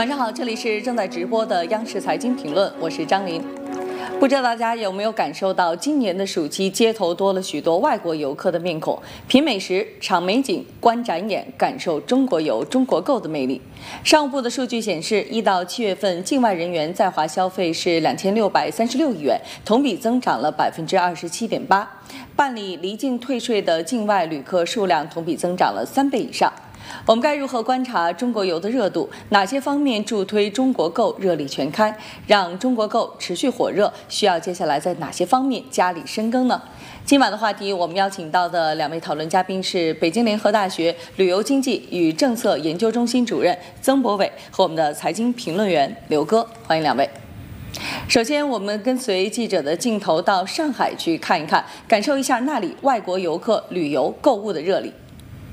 晚上好，这里是正在直播的央视财经评论，我是张琳。不知道大家有没有感受到，今年的暑期街头多了许多外国游客的面孔，品美食、赏美景、观展演，感受中国游、中国购的魅力。商务部的数据显示，1到7月份境外人员在华消费是2636亿元，同比增长了27.8%，办理离境退税的境外旅客数量同比增长了3倍以上。我们该如何观察中国游的热度？哪些方面助推中国购热力全开，让中国购持续火热？需要接下来在哪些方面加力深耕呢？今晚的话题，我们邀请到的2位讨论嘉宾是北京联合大学旅游经济与政策研究中心主任曾博伟和我们的财经评论员刘哥，欢迎2位。首先，我们跟随记者的镜头到上海去看一看，感受一下那里外国游客旅游购物的热力。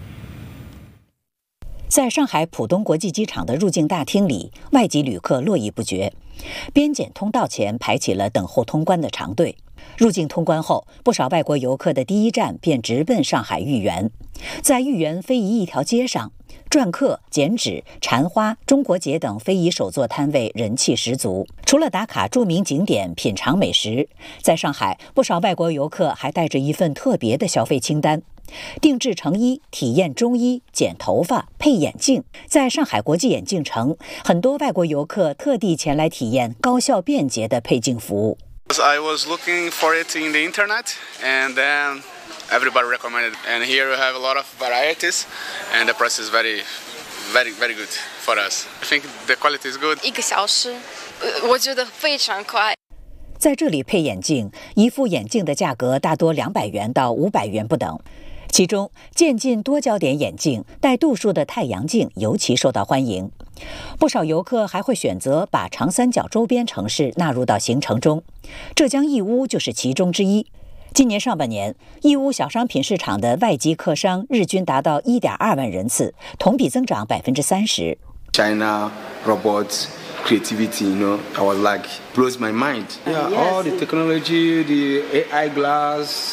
在上海浦东国际机场的入境大厅里，外籍旅客络绎不绝，边检通道前排起了等候通关的长队。入境通关后，不少外国游客的第一站便直奔上海豫园。在豫园非遗一条街上，篆刻、剪纸、禅花、中国结等非遗手作摊位人气十足。除了打卡著名景点、品尝美食，在上海，不少外国游客还带着一份特别的消费清单。定制成衣、体验中医、剪头发、配眼镜。在上海国际眼镜城，很多外国游客特地前来体验高效便捷的配镜服务。 I was looking for it in the internet, and then everybody recommended. And here we have a lot of varieties, and the price is very good for us. I think the quality is good. 1个小时，我觉得非常快。 在这里配眼镜，一副眼镜的价格大多200元到500元不等。其中，渐进多焦点眼镜、带度数的太阳镜尤其受到欢迎。不少游客还会选择把长三角周边城市纳入到行程中，浙江义乌就是其中之一。今年上半年，义乌小商品市场的外籍客商日均达到1.2万人次，同比增长30%。 China robots. Creativity, I was like, blows my mind. Yeah, all the technology, the AI glass,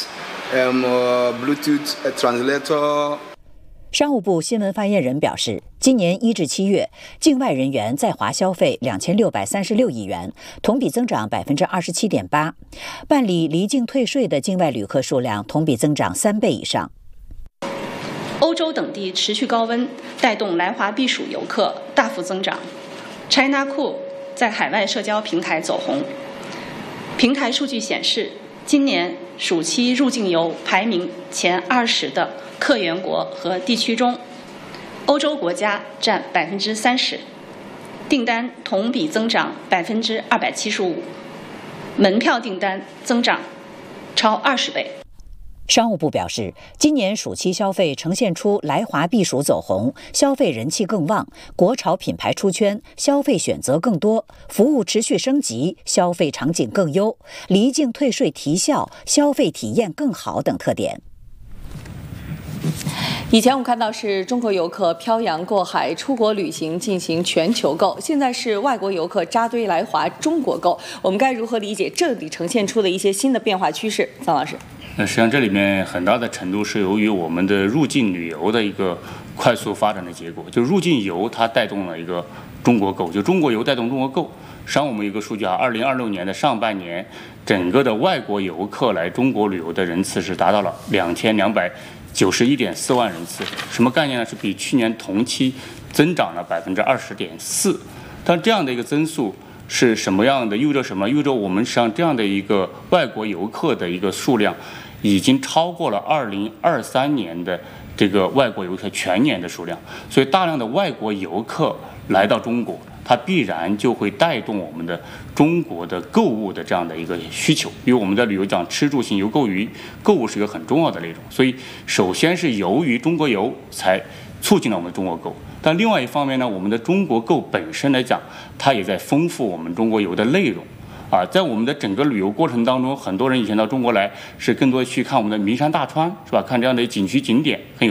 Bluetooth translator. 商务部新闻发言人表示，今年1至7月，境外人员在华消费2636亿元，同比增长27.8%，办理离境退税的境外旅客数量同比增长3倍以上。 欧洲等地持续高温，带动来华避暑游客大幅增长。China Cool 在海外社交平台走红。平台数据显示，今年暑期入境游排名前20的客源国和地区中，欧洲国家占30%，订单同比增长275%，门票订单增长超20倍。 商务部表示，今年暑期消费呈现出来华避暑走红，消费人气更旺，国潮品牌出圈，消费选择更多，服务持续升级，消费场景更优，离境退税提效，消费体验更好等特点。 以前我们看到是中国游客漂洋过海出国旅行进行全球购，现在是外国游客扎堆来华中国购，我们该如何理解这里呈现出的一些新的变化趋势？桑老师。 实际上这里面很大的程度是由于我们的入境旅游的一个快速发展的结果，就入境游它带动了一个中国购，就中国游带动中国购。实际上我们有一个数据2026年的上半年，整个的外国游客来中国旅游的人次是达到了2291.4万人次，什么概念呢？是比去年同期增长了20.4%。但这样的一个增速是什么样的？意味着什么？意味着我们实际上这样的一个外国游客的一个数量，已经超过了2023年的这个外国游客全年的数量。所以大量的外国游客来到中国，它必然就会带动我们的中国的购物的这样的一个需求。因为我们在旅游讲吃住行游购娱，购物是一个很重要的内容。所以首先是由于中国游才促进了我们的中国购。但另外一方面呢，我们的中国购本身来讲，它也在丰富我们中国游的内容。在我们的整个旅游过程当中，很多人以前到中国来是更多去看我们的名山大川，是吧？看这样的景区景点很有